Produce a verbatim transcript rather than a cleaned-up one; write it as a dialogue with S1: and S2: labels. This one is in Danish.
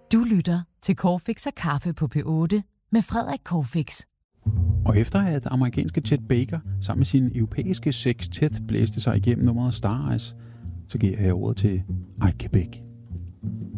S1: Du lytter til Corfix og Kaffe på P otte med Frederik Corfix.
S2: Og efter at amerikanske Chet Baker sammen med sin europæiske sextet blæste sig igennem nummeret Star Eyes, så giver jeg ordet til Ike Quebec.